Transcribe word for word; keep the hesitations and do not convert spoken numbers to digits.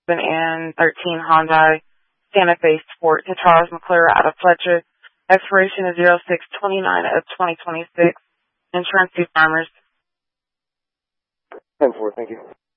and thirteen Hyundai Santa Fe Sport to Charles McClure out of Fletcher. Expiration is zero six twenty-nine of twenty twenty-six. Insurance to Farmers. ten four, thank you.